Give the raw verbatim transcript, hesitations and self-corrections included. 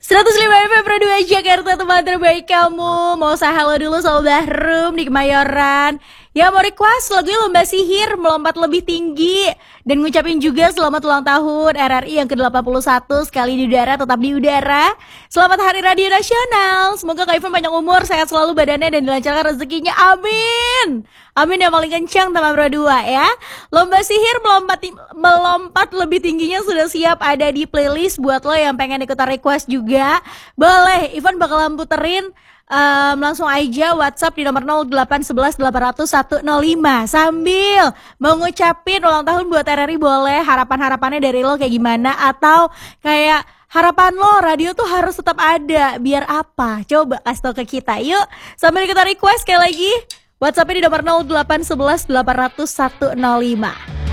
seratus lima F M Pro dua Jakarta, teman terbaik kamu. Mau saya halo dulu Sobat Rum di Kemayoran. Ya mau request lagunya Lomba Sihir, melompat lebih tinggi. Dan ngucapin juga selamat ulang tahun R R I yang ke delapan puluh satu. Sekali di udara tetap di udara. Selamat Hari Radio Nasional. Semoga Kak Ivan panjang umur, sehat selalu badannya, dan dilancarkan rezekinya, amin. Amin yang paling kencang teman Pro dua ya. Lomba Sihir melompat melompat lebih tingginya sudah siap ada di playlist. Buat lo yang pengen ikutan request juga, boleh, Ivan bakalan puterin. Um, langsung aja WhatsApp di nomor nol delapan satu satu delapan nol nol satu nol lima sambil mengucapin ulang tahun buat R R I. Boleh harapan-harapannya dari lo kayak gimana, atau kayak harapan lo radio tuh harus tetap ada biar apa, coba kasih tau ke kita yuk sambil kita request. Sekali lagi WhatsAppnya di nomor nol delapan satu satu delapan nol nol satu nol lima.